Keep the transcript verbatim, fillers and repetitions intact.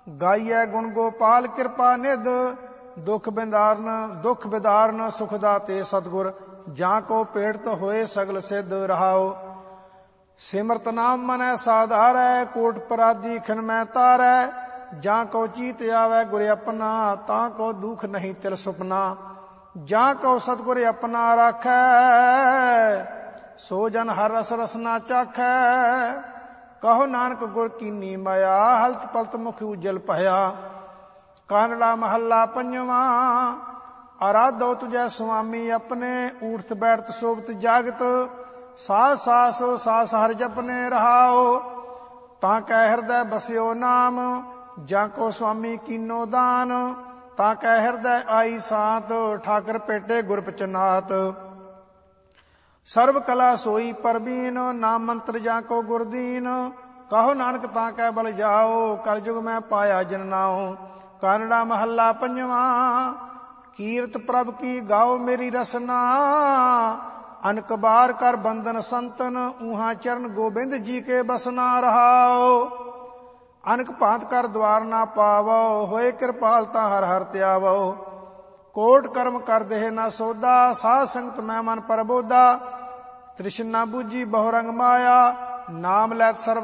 ਗਾਈਐ ਗੁਣ ਗੋਪਾਲ ਕਿਰਪਾ ਨਿਧ, ਦੁਖ ਬਿਦਾਰਨ ਦੁਖ ਬਿਦਾਰਨ ਸੁਖ ਦਾਤੇ ਸਤਿਗੁਰ, ਜਾਂ ਕੋ ਪੇੜਤ ਹੋਏ ਸਗਲ ਸਿੱਧ ਰਹਾਓ। ਸਿਮਰਤ ਨਾਮ ਮਨੈ ਸਾਧਾਰੈ, ਕੋਟ ਪਰਾਧੀ ਖਿਨ ਮੈਂ ਤਾਰੈ, ਜਾਂ ਕੋ ਚੀਤ ਆਵੈ ਗੁਰ ਆਪਣਾ, ਤਾਂ ਕੋ ਦੁਖ ਨਹੀਂ ਤਿਲ ਸੁਪਨਾ। ਜਾਂ ਕੋ ਸਤਿਗੁਰ ਆਪਣਾ ਰਾਖੈ, ਸੋ ਜਨ ਹਰ ਰਸ ਰਸਨਾ ਚਾਖੈ। ਕਹੋ ਨਾਨਕ ਗੁਰ ਕੀਨੀ ਮਾਇਆ, ਹਲਤ ਪਲਤ ਮੁਖ ਉਜਲ ਭਇਆ। ਕਾਨੜਾ ਮਹੱਲਾ ਪੰਜਵਾਂ। ਆਰਾਧੋ ਤੁਝੈ ਸੁਆਮੀ ਆਪਣੇ, ਊਠਤ ਬੈਠਤ ਸੋਭਤ ਜਾਗਤ। ਸਾਸ ਸਾਸ ਸਾਸ ਹਰਿ ਜਪਨੇ ਰਹਾਓ, ਤਾਂ ਕੈ ਹਿਰਦੈ ਬਸਿਓ ਨਾਮ। ਜਾਂ ਕੋ ਸੁਆਮੀ ਕੀਨੋ ਦਾਨ, ਤਾਂ ਕੈ ਹਿਰਦੈ ਆਈ ਸਾਤ। ਠਾਕਰ ਭੇਟੇ ਗੁਰ ਪਚਨਾਤ, ਸਰਬ ਕਲਾ ਸੋਈ ਪਰਬੀਨ। ਨਾਮ ਮੰਤਰ ਜਾਂ ਕੋ ਗੁਰਦੀਨ, ਕਹੋ ਨਾਨਕ ਤਾਂ ਕੈ ਬਲ ਜਾਓ। ਕਲਯੁਗ ਮੈਂ ਪਾਇਆ ਜਨ ਨਾਉ। ਕਾਨੜਾ ਮਹੱਲਾ ਪੰਜਵਾਂ। ਕੀਰਤ ਪ੍ਰਭ ਕੀ ਗਾਓ ਮੇਰੀ ਰਸਨਾ, ਅਨਕ ਬਾਰ ਕਰ ਬੰਧਨ ਸੰਤਨ। ਊਹਾਂ ਚਰਨ ਗੋਬਿੰਦ ਜੀ ਕੇ ਬਸਨਾ ਰਹਾਓ। ਅਨਕ ਭਾਂਤ ਕਰ ਦਵਾਰ ਨਾ ਪਾਵੋ, ਹੋਏ ਕਿਰਪਾਲ ਤਾਂ ਹਰ ਹਰ ਧਿਆਵੋ। ਕੋਟ ਕਰਮ ਕਰ ਦੇਹ ਨਾ ਸੋਦਾ, ਸਾਧ ਸੰਗਤ ਮੈਂ ਮਨ ਪਰਬੋਦਾ। ਤ੍ਰਿਸ਼ਨਾ ਬੂਝੀ ਬਹੁ ਰੰਗ ਮਾਇਆ, ਨਾਮ ਲੈਤ ਸਰਬ